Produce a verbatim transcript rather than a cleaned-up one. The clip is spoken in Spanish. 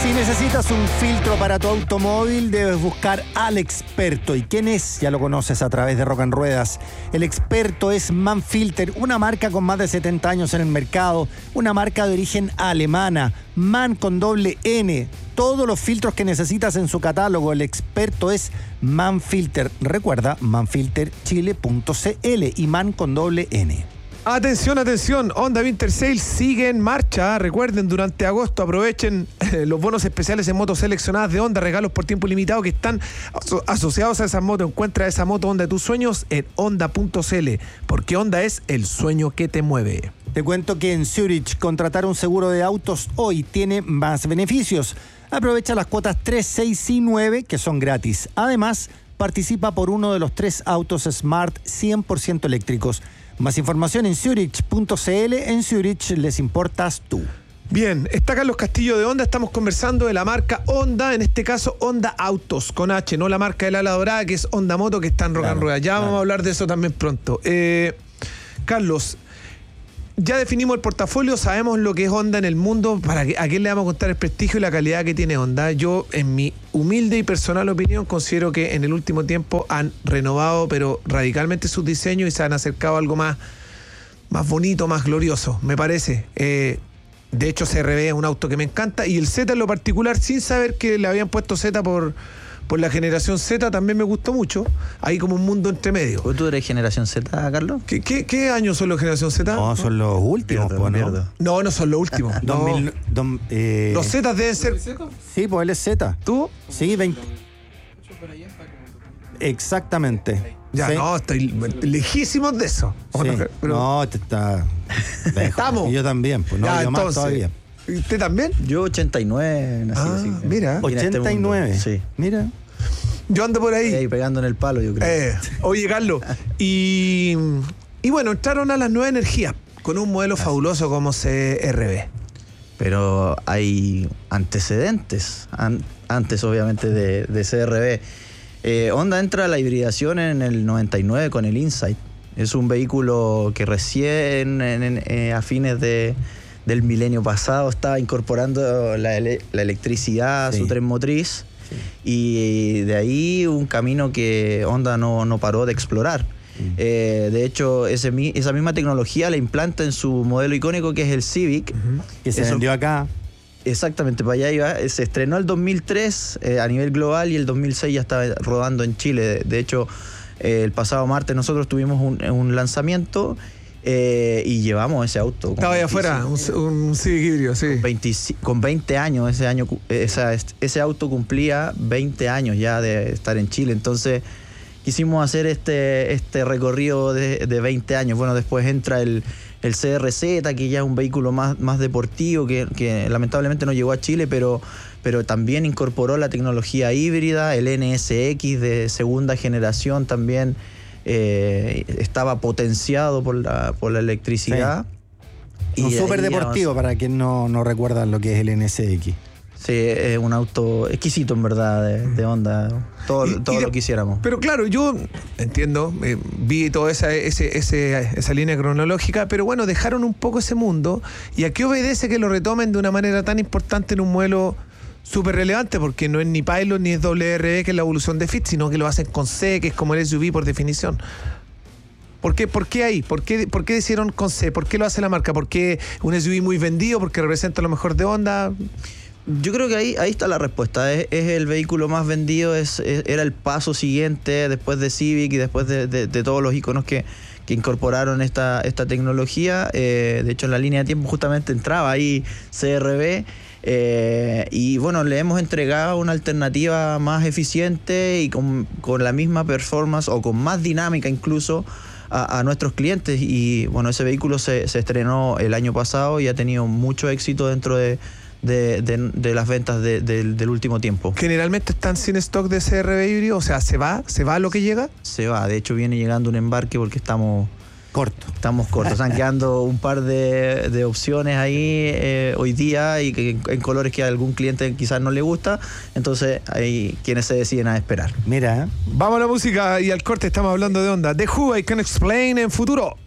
Si necesitas un filtro para tu automóvil, debes buscar al experto. ¿Y quién es? Ya lo conoces a través de Rock and Ruedas. El experto es Manfilter, una marca con más de setenta años en el mercado, una marca de origen alemana, Man con doble N. Todos los filtros que necesitas en su catálogo, el experto es Manfilter. Recuerda, manfilter chile punto c l y Man con doble N. Atención, atención, Honda Winter Sale sigue en marcha. Recuerden, durante agosto aprovechen eh, los bonos especiales en motos seleccionadas de Honda, regalos por tiempo limitado que están aso- asociados a esa moto. Encuentra esa moto Honda de tus sueños en honda punto c l, porque Honda es el sueño que te mueve. Te cuento que en Zurich contratar un seguro de autos hoy tiene más beneficios. Aprovecha las cuotas tres, seis y nueve que son gratis. Además, participa por uno de los tres autos Smart cien por ciento eléctricos. Más información en zurich punto c l. En Zurich les importas tú. Bien, está Carlos Castillo de Honda. Estamos conversando de la marca Honda, en este caso Honda Autos con H, no la marca del ala dorada que es Honda Moto, que está en Rock and Claro, Rueda. Ya claro. vamos a hablar de eso también pronto. Eh, Carlos, ya definimos el portafolio, sabemos lo que es Honda en el mundo. ¿Para qué, a quién le vamos a contar el prestigio y la calidad que tiene Honda? Yo, en mi humilde y personal opinión, considero que en el último tiempo han renovado, pero radicalmente sus diseños y se han acercado a algo más, más bonito, más glorioso, me parece. Eh, de hecho, C R V es un auto que me encanta, y el Z en lo particular, sin saber que le habían puesto Z por... por la generación Z, también me gustó mucho. Hay como un mundo entre medio. ¿Tú eres generación Z, Carlos? ¿Qué, qué, qué años son los generación Z? No, son los últimos, Pierdo, po, ¿no? pierdo. No, no son los últimos. dos No. mil, dos, eh, Los Z deben ser... Sí, pues él es Z. ¿Tú? Sí, veinte. Exactamente. Ya, Sí. no, estoy lejísimos de eso. ¿O Sí. no? Pero- No, te está lejos. Estamos. Y yo también, pues no, Ya, yo más entonces, todavía. ¿y usted también? Yo ochenta y nueve nací. Ah, así que- mira. vine a este ochenta y nueve. mundo. Sí. Mira. Yo ando por ahí. Ahí pegando en el palo, yo creo. Eh, oye, Carlos, y, y bueno, entraron a las nuevas energías con un modelo fabuloso como C R V. Pero hay antecedentes, an- antes obviamente de, de C R V. Eh, Honda entra a la hibridación en el noventa y nueve con el Insight. Es un vehículo que recién en- en- eh, a fines de, del milenio pasado estaba incorporando la, ele- la electricidad a Sí. su tren motriz. Y de ahí un camino que Honda no, no paró de explorar. Mm. Eh, de hecho, ese, mi- esa misma tecnología la implanta en su modelo icónico que es el Civic. Que se Eso- vendió acá. Exactamente, para allá iba. Se estrenó el dos mil tres eh, a nivel global y el dos mil seis ya estaba rodando en Chile. De, de hecho, eh, el pasado martes nosotros tuvimos un, un lanzamiento eh, y llevamos ese auto. con Estaba ahí veinticinco afuera, un, un Civic híbrido, sí. veinticinco con veinte años, ese año cu- esa, ese auto cumplía veinte años ya de estar en Chile. Entonces quisimos hacer este, este recorrido de, de veinte años. Bueno, después entra el, el C R Z, que ya es un vehículo más, más deportivo, que, que lamentablemente no llegó a Chile, pero, pero también incorporó la tecnología híbrida. El N S X de segunda generación también eh, estaba potenciado por la, por la electricidad. Un Y súper ahí deportivo, para quien no, no recuerda lo que es el N S X. Sí, es un auto exquisito en verdad de, de Honda. Todo, Y- todo y de- lo quisiéramos. Pero claro, yo entiendo, eh, vi toda esa, ese, ese- esa línea cronológica, pero bueno, dejaron un poco ese mundo. ¿Y a qué obedece que lo retomen de una manera tan importante en un modelo súper relevante? Porque no es ni Pilot ni es W R E, que es la evolución de Fit, sino que lo hacen con C, que es como el S U V por definición. ¿Por qué, ¿Por qué ahí? ¿Por qué, ¿Por qué decidieron con C? ¿Por qué lo hace la marca? ¿Por qué un S U V muy vendido? ¿Porque representa lo mejor de Honda? Yo creo que ahí, ahí está la respuesta. Es, es el vehículo más vendido, es, es- era el paso siguiente después de Civic y después de, de- de todos los iconos que, que incorporaron esta, esta tecnología. Eh, de hecho, en la línea de tiempo justamente entraba ahí C R V. Eh, y bueno, le hemos entregado una alternativa más eficiente y con, con la misma performance o con más dinámica incluso a, a nuestros clientes. Y bueno, ese vehículo se, se estrenó el año pasado y ha tenido mucho éxito dentro de, de, de- de las ventas de- del- del último tiempo. Generalmente están sin stock de C R V híbrido, o sea, ¿se va? ¿Se va lo que llega? Se va, de hecho viene llegando un embarque porque estamos... Corto. Estamos cortos, están quedando un par de, de opciones ahí eh, hoy día y que en colores que a algún cliente quizás no le gusta, entonces hay quienes se deciden a esperar. Mira, ¿eh? Vamos a la música y al corte, estamos hablando de Honda. The Who, I Can Explain en futuro.